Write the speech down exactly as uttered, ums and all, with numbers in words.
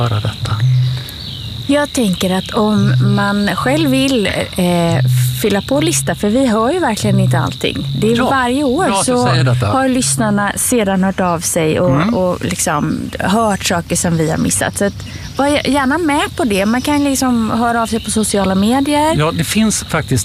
höra detta? Jag tänker att om man själv vill eh, fylla på lista, för vi hör ju verkligen inte allting. Det är Ja, varje år så har lyssnarna sedan hört av sig och, mm. och liksom hört saker som vi har missat. Så att, var gärna med på det. Man kan liksom höra av sig på sociala medier. Ja, det finns faktiskt